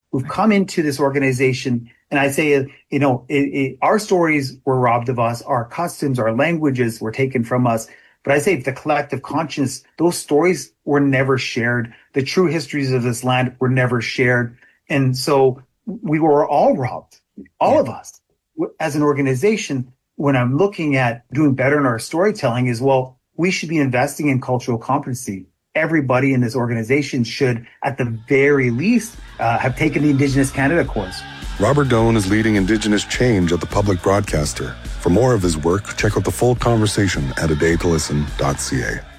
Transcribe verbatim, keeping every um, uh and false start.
who've come into this organization. And I say, you know, it, it, our stories were robbed of us. Our customs, our languages were taken from us. But I say the collective conscience, those stories were never shared. The true histories of this land were never shared. And so we were all robbed, all yeah. of us. As an organization, when I'm looking at doing better in our storytelling is, well, we should be investing in cultural competency. Everybody in this organization should, at the very least, uh, have taken the Indigenous Canada course. Robert Doan is leading Indigenous change at the Public Broadcaster. For more of his work, check out the full conversation at a day to listen dot c a.